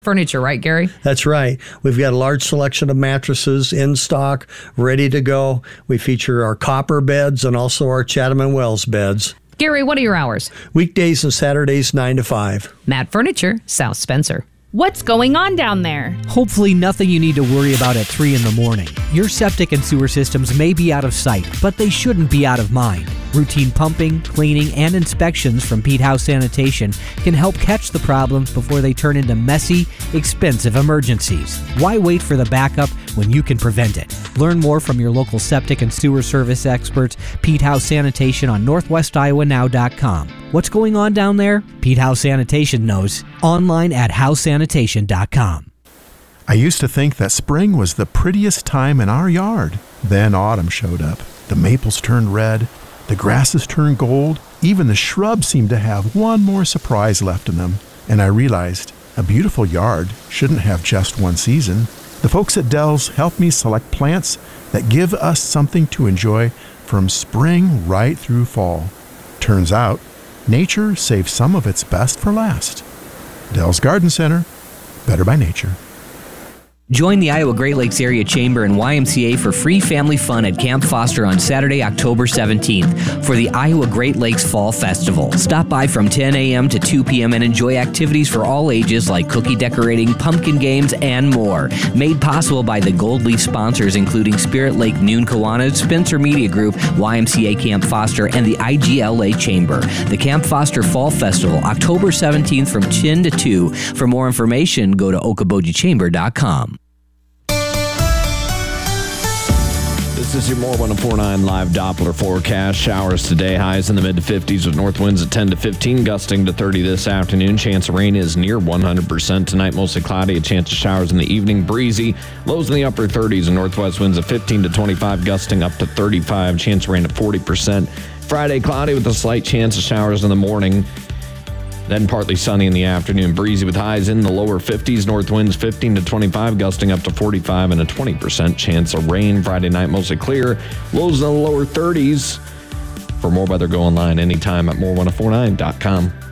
Furniture, right, Gary? That's right. We've got a large selection of mattresses in stock, ready to go. We feature our copper beds and also our Chatham & Wells beds. Gary, what are your hours? Weekdays and Saturdays, 9 to 5. Matt Furniture, South Spencer. What's going on down there? Hopefully nothing you need to worry about at 3 in the morning. Your septic and sewer systems may be out of sight, but they shouldn't be out of mind. Routine pumping, cleaning, and inspections from Pete House Sanitation can help catch the problems before they turn into messy, expensive emergencies. Why wait for the backup when you can prevent it? Learn more from your local septic and sewer service experts, Pete House Sanitation, on NorthwestIowaNow.com. What's going on down there? Pete House Sanitation knows. Online at housesanitation.com. I used to think that spring was the prettiest time in our yard. Then autumn showed up. The maples turned red. The grasses turned gold. Even the shrubs seemed to have one more surprise left in them. And I realized a beautiful yard shouldn't have just one season. The folks at Dells helped me select plants that give us something to enjoy from spring right through fall. Turns out, nature saves some of its best for last. Dells Garden Center, better by nature. Join the Iowa Great Lakes Area Chamber and YMCA for free family fun at Camp Foster on Saturday, October 17th for the Iowa Great Lakes Fall Festival. Stop by from 10 a.m. to 2 p.m. and enjoy activities for all ages like cookie decorating, pumpkin games, and more. Made possible by the Gold Leaf sponsors including Spirit Lake Noon Kiwanis, Spencer Media Group, YMCA Camp Foster, and the IGLA Chamber. The Camp Foster Fall Festival, October 17th from 10 to 2. For more information, go to okobojichamber.com. This is your More 104.9 live Doppler forecast. Showers today, highs in the mid to 50s with north winds at 10 to 15, gusting to 30 this afternoon. Chance of rain is near 100%. Tonight, mostly cloudy, a chance of showers in the evening. Breezy, lows in the upper 30s and northwest winds at 15 to 25, gusting up to 35. Chance of rain at 40%. Friday, cloudy with a slight chance of showers in the morning. Then partly sunny in the afternoon. Breezy with highs in the lower 50s. North winds 15 to 25, gusting up to 45 and a 20% chance of rain. Friday night mostly clear. Lows in the lower 30s. For more weather, go online anytime at more1049.com.